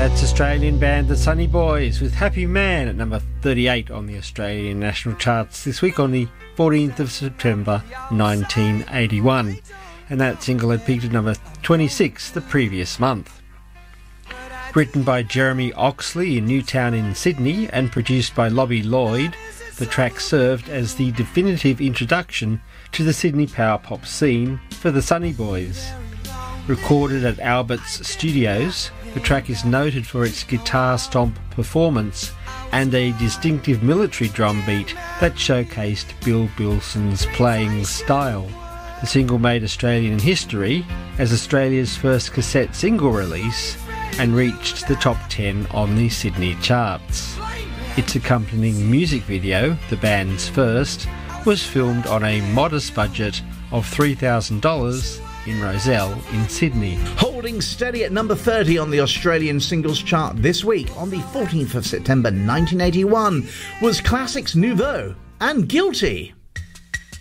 That's Australian band The Sunny Boys with Happy Man at number 38 on the Australian national charts this week on the 14th of September 1981. And that single had peaked at number 26 the previous month. Written by Jeremy Oxley in Newtown in Sydney and produced by Lobby Lloyd, the track served as the definitive introduction to the Sydney power pop scene for The Sunny Boys. Recorded at Albert's Studios, the track is noted for its guitar stomp performance and a distinctive military drum beat that showcased Bill Bilson's playing style. The single made Australian history as Australia's first cassette single release and reached the top 10 on the Sydney charts. Its accompanying music video, the band's first, was filmed on a modest budget of $3,000 in Rozelle in Sydney. Holding steady at number 30 on the Australian singles chart this week on the 14th of September 1981 was Classics Nouveau and Guilty.